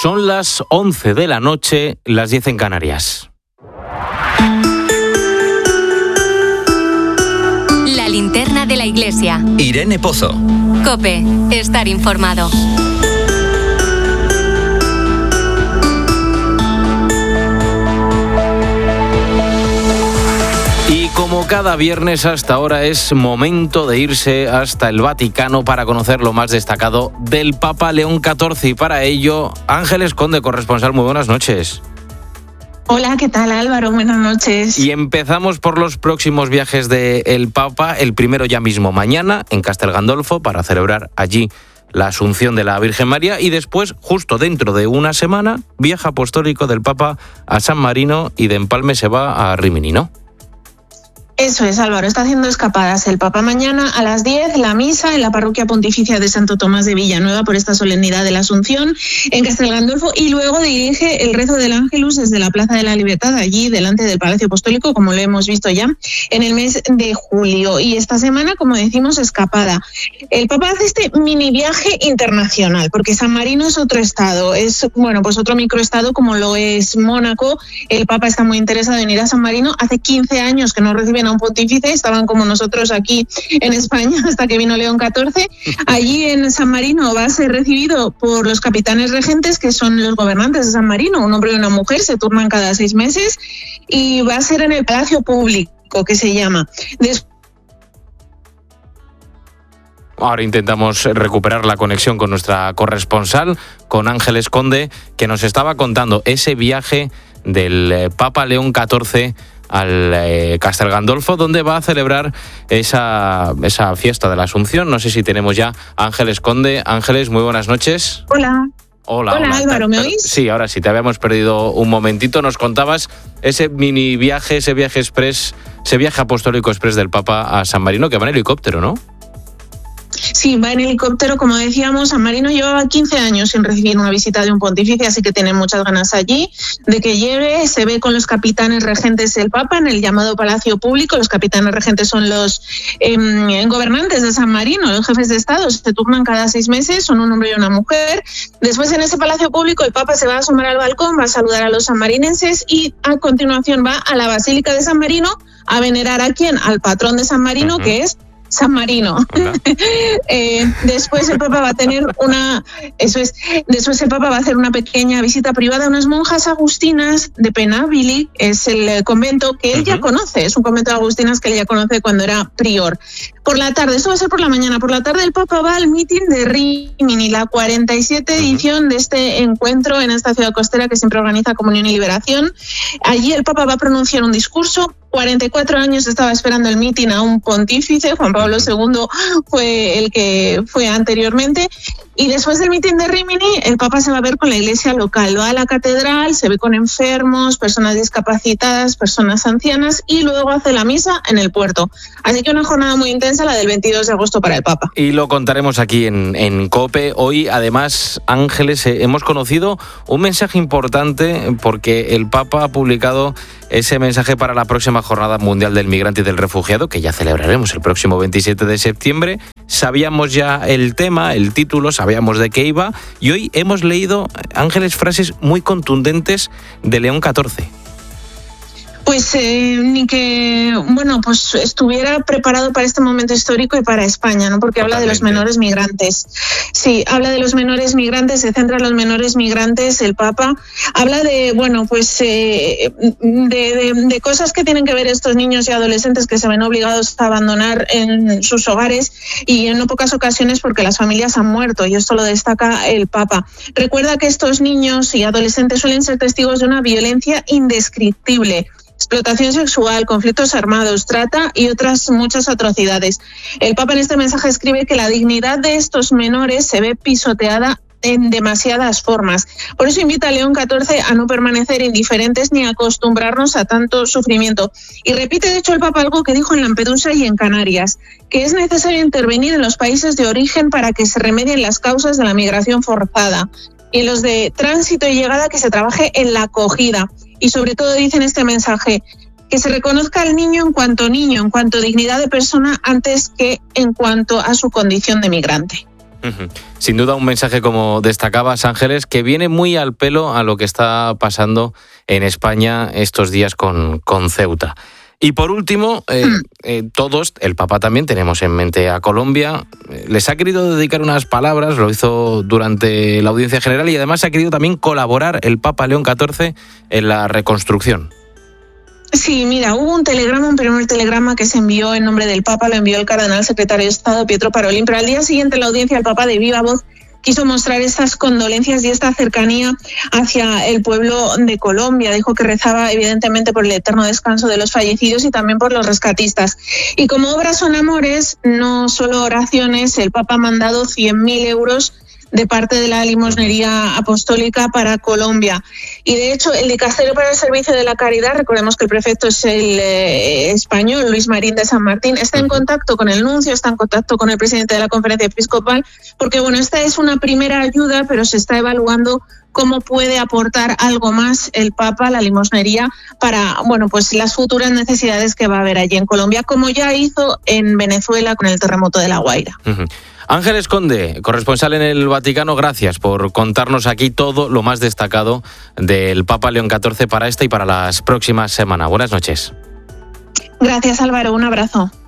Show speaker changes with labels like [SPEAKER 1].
[SPEAKER 1] Son las 11 de la noche, las 10 en Canarias.
[SPEAKER 2] La linterna de la iglesia.
[SPEAKER 3] Irene Pozo.
[SPEAKER 2] COPE. Estar informado.
[SPEAKER 1] Y como cada viernes hasta ahora es momento de irse hasta el Vaticano para conocer lo más destacado del Papa León XIV. Y para ello, Ángeles Conde, corresponsal, muy buenas noches.
[SPEAKER 4] Hola, ¿qué tal, Álvaro? Buenas noches.
[SPEAKER 1] Y empezamos por los próximos viajes del Papa. El primero ya mismo mañana en Castel Gandolfo para celebrar allí la Asunción de la Virgen María. Y después, justo dentro de una semana, viaje apostólico del Papa a San Marino y de Empalme se va a Rímini, ¿no?
[SPEAKER 4] Eso es, Álvaro, está haciendo escapadas el Papa mañana a las 10, la misa en la parroquia pontificia de Santo Tomás de Villanueva por esta solemnidad de la Asunción en Castel Gandolfo, y luego dirige el rezo del Ángelus desde la Plaza de la Libertad, allí delante del Palacio Apostólico, como lo hemos visto ya en el mes de julio. Y esta semana, como decimos, escapada. El Papa hace este mini viaje internacional, porque San Marino es otro estado, es pues otro microestado como lo es Mónaco. El Papa está muy interesado en ir a San Marino. Hace 15 años que no reciben a un pontífice, estaban como nosotros aquí en España hasta que vino León XIV. Allí en San Marino va a ser recibido por los capitanes regentes, que son los gobernantes de San Marino, un hombre y una mujer, se turnan cada 6 meses, y va a ser en el Palacio Público, que se llama.
[SPEAKER 1] Ahora intentamos recuperar la conexión con nuestra corresponsal, con Ángeles Conde, que nos estaba contando ese viaje del Papa León XIV al Castel Gandolfo, donde va a celebrar esa fiesta de la Asunción. No sé si tenemos ya a Ángeles Conde. Ángeles, muy buenas noches.
[SPEAKER 4] Hola.
[SPEAKER 1] Hola,
[SPEAKER 4] Álvaro, ¿me oís?
[SPEAKER 1] Sí, ahora sí, te habíamos perdido un momentito. Nos contabas ese mini viaje, ese viaje express, ese viaje apostólico express del Papa a San Marino, que va en helicóptero, ¿no?
[SPEAKER 4] Sí, va en helicóptero, como decíamos. San Marino llevaba 15 años sin recibir una visita de un pontífice, así que tiene muchas ganas allí de que llegue. Se ve con los capitanes regentes del Papa en el llamado Palacio Público. Los capitanes regentes son los gobernantes de San Marino, los jefes de Estado. Se turnan cada 6 meses, son un hombre y una mujer. Después, en ese Palacio Público, el Papa se va a asomar al balcón, va a saludar a los sanmarinenses y a continuación va a la Basílica de San Marino a venerar ¿a quién? Al patrón de San Marino, que es San Marino. Después el Papa va a tener después el Papa va a hacer una pequeña visita privada a unas monjas agustinas de Penabili, es el convento que él ya conoce, es un convento de agustinas que él ya conoce cuando era prior. Por la tarde, eso va a ser por la mañana, por la tarde el Papa va al mitin de Rímini, la 47 edición de este encuentro en esta ciudad costera que siempre organiza Comunión y Liberación. Allí el Papa va a pronunciar un discurso. 44 años estaba esperando el mitin a un pontífice, Juan Pablo II fue el que fue anteriormente, y después del mitin de Rímini el Papa se va a ver con la iglesia local, va a la catedral, se ve con enfermos, personas discapacitadas, personas ancianas, y luego hace la misa en el puerto. Así que una jornada muy intensa, la del 22 de agosto para el Papa.
[SPEAKER 1] Y lo contaremos aquí en COPE. Hoy, además, Ángeles, hemos conocido un mensaje importante porque el Papa ha publicado ese mensaje para la próxima Jornada Mundial del Migrante y del Refugiado, que ya celebraremos el próximo 27 de septiembre. Sabíamos ya el tema, el título, sabíamos de qué iba, y hoy hemos leído, Ángeles, frases muy contundentes de León XIV.
[SPEAKER 4] Pues ni que, pues estuviera preparado para este momento histórico y para España, ¿no? Porque habla de los menores migrantes. Sí, habla de los menores migrantes, se centra en los menores migrantes, el Papa. Habla de, de cosas que tienen que ver estos niños y adolescentes que se ven obligados a abandonar en sus hogares y en no pocas ocasiones porque las familias han muerto, y esto lo destaca el Papa. Recuerda que estos niños y adolescentes suelen ser testigos de una violencia indescriptible. Explotación sexual, conflictos armados, trata y otras muchas atrocidades. El Papa en este mensaje escribe que la dignidad de estos menores se ve pisoteada en demasiadas formas. Por eso invita a León XIV a no permanecer indiferentes ni a acostumbrarnos a tanto sufrimiento. Y repite, de hecho, el Papa algo que dijo en Lampedusa y en Canarias, que es necesario intervenir en los países de origen para que se remedien las causas de la migración forzada, y en los de tránsito y llegada que se trabaje en la acogida. Y sobre todo dice en este mensaje que se reconozca al niño, en cuanto dignidad de persona, antes que en cuanto a su condición de migrante.
[SPEAKER 1] Sin duda un mensaje, como destacabas, Ángeles, que viene muy al pelo a lo que está pasando en España estos días con Ceuta. Y por último, todos, el Papa también, tenemos en mente a Colombia. Les ha querido dedicar unas palabras, lo hizo durante la audiencia general, y además ha querido también colaborar el Papa León XIV en la reconstrucción.
[SPEAKER 4] Sí, mira, hubo un primer telegrama que se envió en nombre del Papa, lo envió el cardenal secretario de Estado Pietro Parolin, pero al día siguiente en la audiencia el Papa de viva voz quiso mostrar estas condolencias y esta cercanía hacia el pueblo de Colombia. Dijo que rezaba evidentemente por el eterno descanso de los fallecidos y también por los rescatistas. Y como obras son amores, no solo oraciones, el Papa ha mandado 100.000 euros de parte de la limosnería apostólica para Colombia. Y de hecho, el dicasterio para el servicio de la caridad, recordemos que el prefecto es el español, Luis Marín de San Martín, está en contacto con el nuncio, está en contacto con el presidente de la conferencia episcopal, porque bueno, esta es una primera ayuda, pero se está evaluando cómo puede aportar algo más el Papa, la limosnería, para pues las futuras necesidades que va a haber allí en Colombia, como ya hizo en Venezuela con el terremoto de La Guaira.
[SPEAKER 1] Ángeles Conde, corresponsal en el Vaticano, gracias por contarnos aquí todo lo más destacado del Papa León XIV para esta y para las próximas semanas. Buenas noches.
[SPEAKER 4] Gracias, Álvaro. Un abrazo.